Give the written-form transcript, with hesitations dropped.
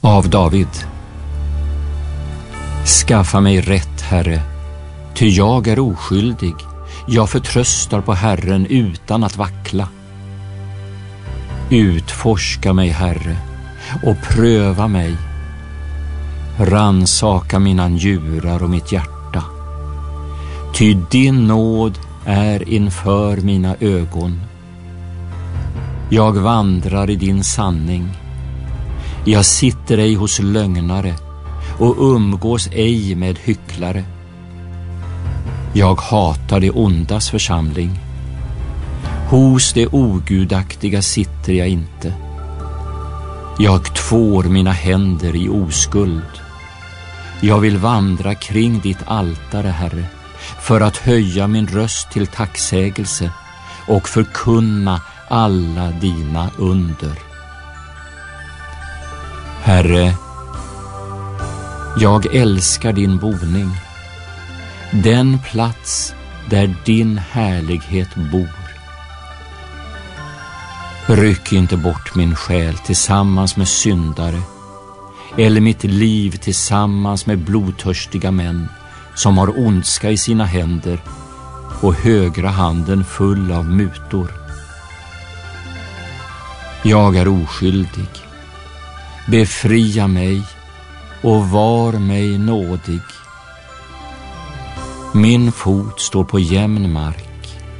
Av David. Skaffa mig rätt, Herre, ty jag är oskyldig. Jag förtröstar på Herren utan att vackla. Utforska mig, Herre, och pröva mig. Ransaka mina njurar och mitt hjärta. Ty din nåd är inför mina ögon. Jag vandrar i din sanning. Jag sitter ej hos lögnare och umgås ej med hycklare. Jag hatar det ondas församling. Hos det ogudaktiga sitter jag inte. Jag tvår mina händer i oskuld. Jag vill vandra kring ditt altare, Herre, för att höja min röst till tacksägelse och förkunna alla dina under. Herre, jag älskar din boning, den plats där din härlighet bor. Ryck inte bort min själ tillsammans med syndare, eller mitt liv tillsammans med blodtörstiga män som har ondska i sina händer och högra handen full av mutor. Jag är oskyldig. Befria mig och var mig nådig. Min fot står på jämn mark.